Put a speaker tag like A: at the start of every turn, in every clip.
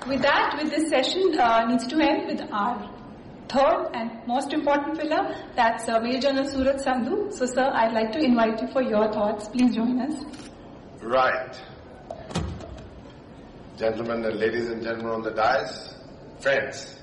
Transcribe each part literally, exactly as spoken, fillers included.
A: With that, with this session uh, needs to end with our third and most important pillar, that's uh, Major General Suraj Sandhu. So, sir, I'd like to invite you for your thoughts. Please join us.
B: Right. Gentlemen and ladies and gentlemen on the dais, friends.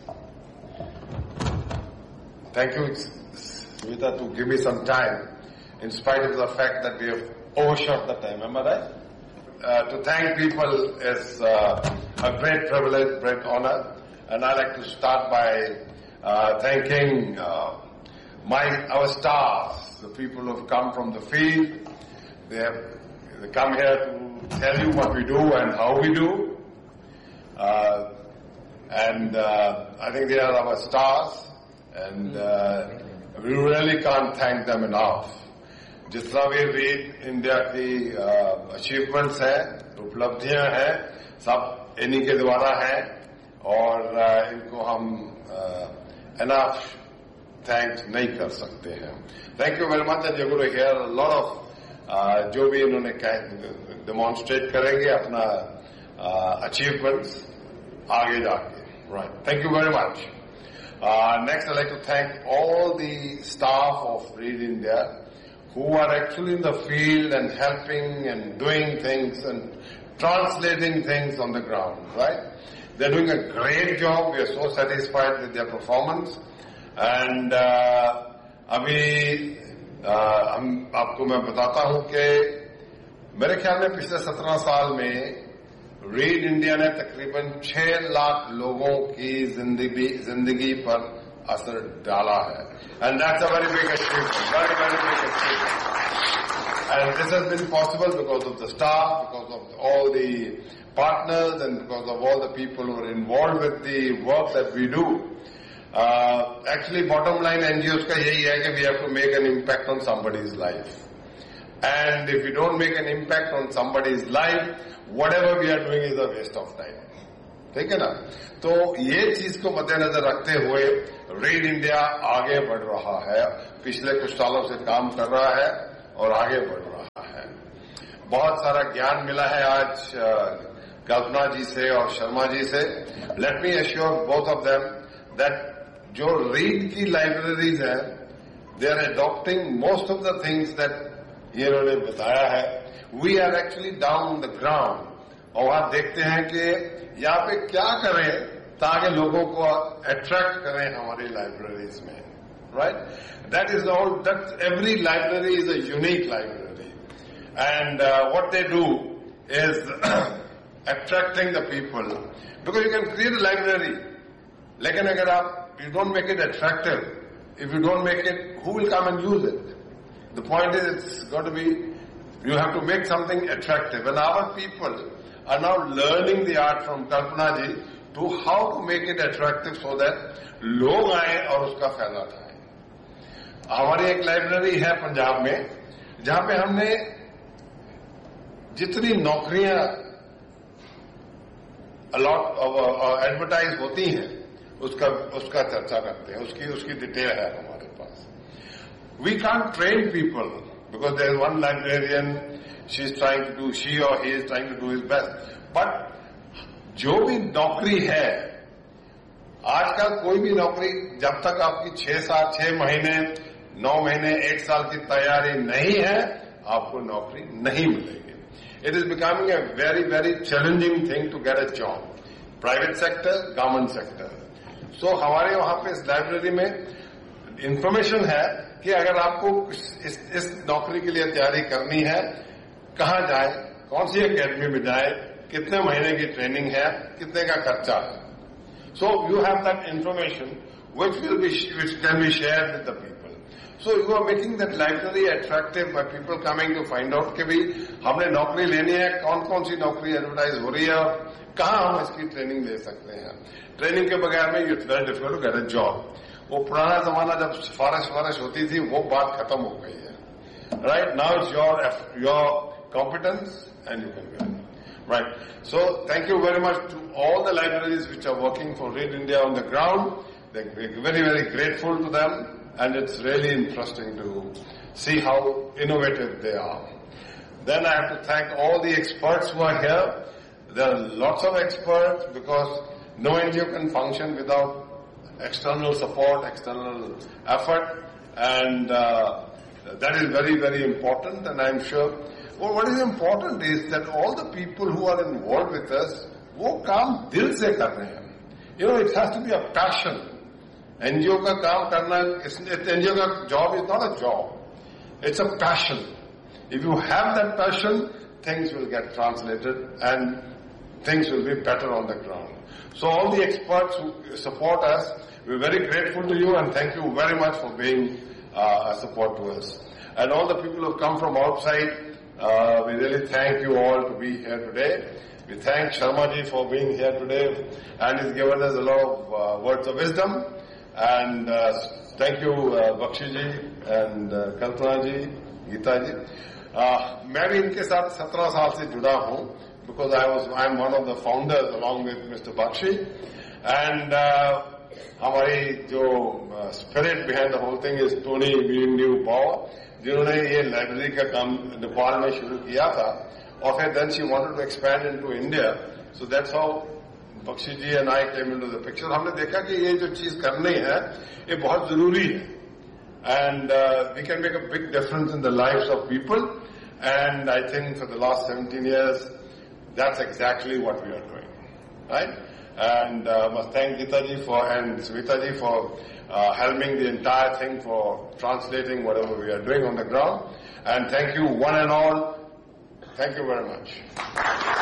B: Thank you, Smita, to give me some time, in spite of the fact that we have overshot the time. Am I right? Uh, to thank people is uh, a great privilege, great honor, and I'd like to start by uh, thanking uh, my our staff, the people who have come from the field. They have they come here to tell you what we do and how we do, uh, and uh, I think they are our stars, and uh, we really can't thank them enough. जिस तरह भी read India की achievements हैं, उपलब्धियां हैं, सब इन्हीं के द्वारा हैं और uh, इनको हम एनफ थैंक्स नहीं कर सकते हैं. Thank you very much and you going to here a lot of जो भी इन्होंने डेमोन्स्ट्रेट करेंगे अपना अचीवमेंट्स uh, आगे जाके. Right, thank you very much. Next I like to thank all the staff of read India who are actually in the field and helping and doing things and translating things on the ground, right? They're doing a great job. We are so satisfied with their performance. And uh, अभी uh, हम आपको मैं बताता हूँ कि मेरे ख्याल में पिछले सत्रह साल में रीड इंडिया ने तकरीबन छह लाख लोगों की जिंदगी जिंदगी पर असर डाला है. And that's a very big achievement, very, very big achievement. And this has been possible because of the staff, because of all the partners, and because of all the people who are involved with the work that we do. Uh, actually, bottom line N G Os का यही है कि we have to make an impact on somebody's life. And if we don't make an impact on somebody's life, whatever we are doing is a waste of time. ठीक है ना? तो ये चीज को मद्देनजर रखते हुए रीड इंडिया आगे बढ़ रहा है, पिछले कुछ सालों से काम कर रहा है और आगे बढ़ रहा है. बहुत सारा ज्ञान मिला है आज कल्पना जी से और शर्मा जी से. Let me assure both of them that जो रीड की लाइब्रेरीज है, they are adopting most of the things that ये इन्होंने बताया है. We are actually down the ground और आप देखते हैं कि यहाँ पे क्या करें ताकि लोगों को अट्रैक्ट करें हमारी लाइब्रेरीज में. Right, that is all, that every library is a unique library and what they do is attracting the people because you can create a library, लेकिन अगर आप you don't make it attractive, if you don't make it, who will come and use it? The point is it's got to be, you have to make something attractive, and our people are now learning the art from Kalpana ji to how to make it attractive so that लोग आए और उसका फायदा उठाएं. हमारी एक library है पंजाब में जहां पे हमने जितनी नौकरियां अलॉट एडवर्टाइज होती हैं उसका उसका चर्चा करते हैं, उसकी उसकी डिटेल है हमारे पास. We can't train people because there is one librarian, she is trying to do, she or he is trying to do his best. But जो भी नौकरी है, आजकल कोई भी नौकरी जब तक आपकी छह साल छह महीने नौ महीने एक साल की तैयारी नहीं है, आपको नौकरी नहीं मिलेगी. It is becoming a very very challenging thing to get a job. Private sector, government sector. So हमारे वहाँ पे इस लाइब्रेरी में इंफॉर्मेशन है कि अगर आपको इस, इस नौकरी के लिए तैयारी करनी है, कहाँ जाए, कौन सी एकेडमी में जाए, कितने महीने की ट्रेनिंग है, कितने का खर्चा है. So you have that information which will be which can be share with the people. So you are making that library attractive by people coming to find out कि भाई हमने नौकरी लेनी है, कौन कौन सी नौकरी एडवर्टाइज हो रही है और कहाँ हम इसकी ट्रेनिंग ले सकते हैं. ट्रेनिंग के बगैर में it's very difficult to get a job. वो पुराना जमाना जब सिफारिश वारिश होती थी वो बात खत्म हो गई है. Right, now it's your your competence and you can get. Right, so thank you very much to all the libraries which are working for read India on the ground. Very very grateful to them and it's really interesting to see how innovative they are. Then I have to thank all the experts who are here. There are lots of experts because no N G O can function without external support, external effort, and uh, that is very, very important. And I'm sure, well, what is important is that all the people who are involved with us, वो काम दिल से कर रहे हैं. You know, it has to be a passion. N G O का काम करना, N G O का job is not a job. It's a passion. If you have that passion, things will get translated and things will be better on the ground. So all the experts who support us, we're very grateful to you and thank you very much for being uh, a support to us. And all the people who have come from outside, uh, we really thank you all to be here today. We thank Sharma ji for being here today and he's given us a lot of uh, words of wisdom. And uh, thank you uh, Bakshi ji and uh, Kalpana ji, Geeta ji. Uh, मैं भी इनके साथ सत्रह साल से जुड़ा हूँ because I was I'm one of the founders along with Mister Bakshi and uh, हमारी जो uh, spirit behind the whole thing is Tony Liu Bao जिन्होंने ये library का काम नेपाल में शुरू किया था और फिर then she wanted to expand into India, so that's how Bakshi ji and I came into the picture. हमने देखा कि ये जो चीज करनी है ये बहुत जरूरी है. And uh, we can make a big difference in the lives of people. And I think for the last seventeen years, that's exactly what we are doing. Right? And I uh, must thank Geeta ji for, and Smita ji for uh, helping the entire thing for translating whatever we are doing on the ground. And thank you one and all. Thank you very much.